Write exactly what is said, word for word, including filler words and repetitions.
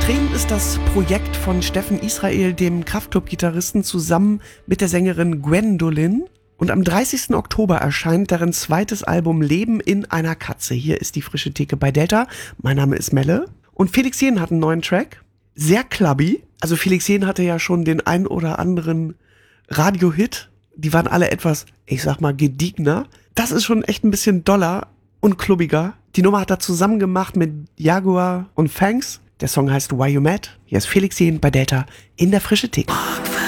Tränen ist das Projekt von Steffen Israel, dem Kraftklub-Gitarristen, zusammen mit der Sängerin Gwendolyn. Und am dreißigsten Oktober erscheint deren zweites Album Leben in einer Katze. Hier ist die frische Theke bei Delta. Mein Name ist Melle. Und Felix Jähn hat einen neuen Track. Sehr clubby. Also Felix Jähn hatte ja schon den ein oder anderen Radio-Hit. Die waren alle etwas, ich sag mal, gediegener. Das ist schon echt ein bisschen doller und klubbiger. Die Nummer hat er zusammen gemacht mit Jaguar und Fangs. Der Song heißt Why You Mad. Hier ist Felix Jähn bei Delta in der frische Theke.